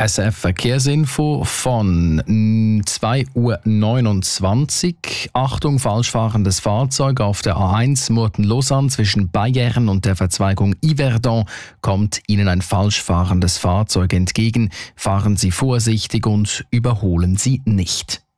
SRF Verkehrsinfo von 2:29 Uhr. Achtung, falschfahrendes Fahrzeug auf der A1 Murten-Lausanne zwischen Bayern und der Verzweigung Yverdon kommt Ihnen ein falschfahrendes Fahrzeug entgegen. Fahren Sie vorsichtig und überholen Sie nicht.